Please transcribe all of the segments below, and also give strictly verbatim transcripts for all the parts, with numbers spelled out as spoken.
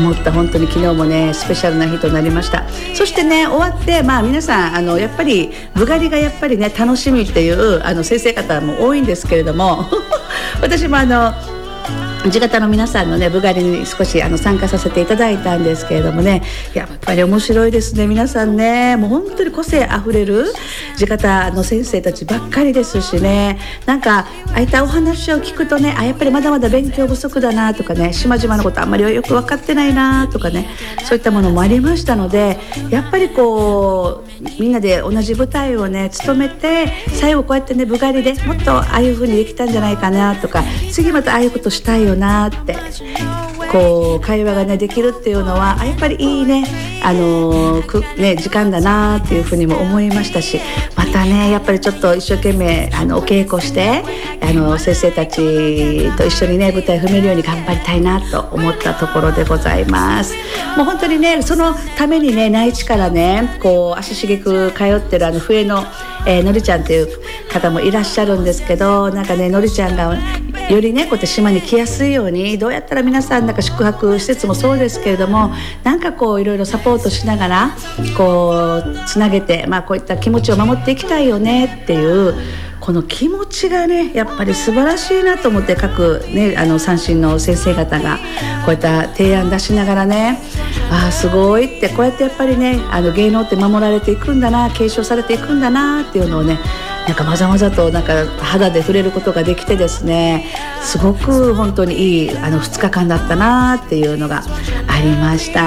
思った。本当に昨日もねスペシャルな日となりました。そしてね終わって、まあ、皆さんあのやっぱりブガリがやっぱりね楽しみっていうあの先生方も多いんですけれども私もあの地方の皆さんのねブガリに少しあの参加させていただいたんですけれどもね、やっぱり面白いですね。皆さんねもう本当に個性あふれる地方の先生たちばっかりですしね、なんかああいったお話を聞くとね、あやっぱりまだまだ勉強不足だなとかね、島々のことあんまりよく分かってないなとかね、そういったものもありましたので、やっぱりこうみんなで同じ舞台をね務めて、最後こうやってねブガリでもっとああいう風にできたんじゃないかなとか、次またああいうことしたいよなってこう会話がねできるっていうのはやっぱりいいね、あのーくね時間だなっていうふうにも思いましたし、またねやっぱりちょっと一生懸命あのお稽古してあの先生たちと一緒にね舞台踏めるように頑張りたいなと思ったところでございます。もう本当にねそのためにね内地からねこう足しげく通ってるあの笛の、えー、のりちゃんっていう方もいらっしゃるんですけど、なんかねのりちゃんがよりねこうやって島に来やすいようにどうやったら皆さんなんか宿泊施設もそうですけれども、なんかこういろいろサポートしながらこうつなげて、まあ、こういった気持ちを守っていきたいよねっていうこの気持ちがねやっぱり素晴らしいなと思って、各、ね、あの三線の先生方がこういった提案出しながらね、ああすごいって、こうやってやっぱりねあの芸能って守られていくんだな、継承されていくんだなっていうのをね、なんかまざまざとなんか肌で触れることができてですね、すごく本当にいいあのふつかかんだったなっていうのがありました。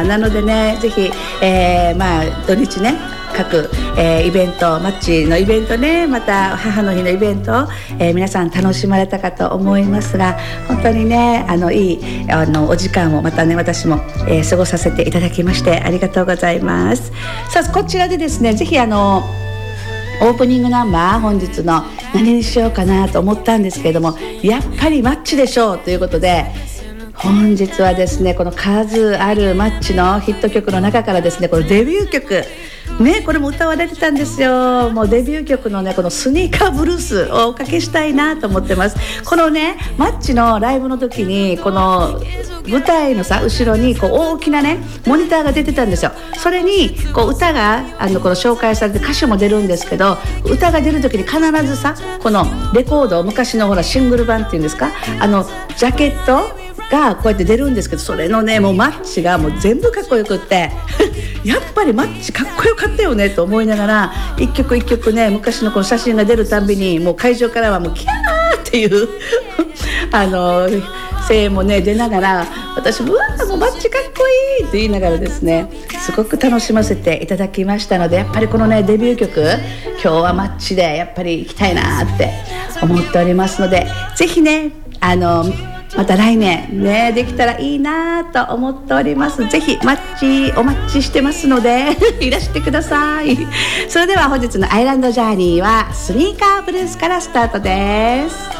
なのでねぜひ、えー、まあ土日ね各、えー、イベント、マッチのイベントね、また母の日のイベント、えー、皆さん楽しまれたかと思いますが、本当にねあのいいあのお時間をまたね私も、えー、過ごさせていただきましてありがとうございます。さあこちらでですねぜひあのオープニングナンバー本日の何にしようかなと思ったんですけれども、やっぱりマッチでしょうということで、本日はですねこの数あるマッチのヒット曲の中からですねこのデビュー曲ね、これも歌われてたんですよ。もうデビュー曲のねこのスニーカーブルースをおかけしたいなと思ってます。このねマッチのライブの時にこの舞台のさ後ろにこう大きなねモニターが出てたんですよ。それにこう歌があのこの紹介されて歌詞も出るんですけど、歌が出る時に必ずさこのレコード、昔のほらシングル版っていうんですか、あのジャケットがこうやって出るんですけど、それのねもうマッチがもう全部かっこよくってやっぱりマッチかっこよかったよねと思いながら、一曲一曲ね昔のこの写真が出るたんびにもう会場からはもうキャーっていうあの声援もね出ながら、私もうわもうマッチかっこいいって言いながらですねすごく楽しませていただきましたので、やっぱりこのねデビュー曲今日はマッチでやっぱり行きたいなって思っておりますので、ぜひねあのまた来年ねできたらいいなと思っております。ぜひマッチお待ちしてますのでいらしてください。それでは本日のアイランドジャーニーはスニーカーブルースからスタートです。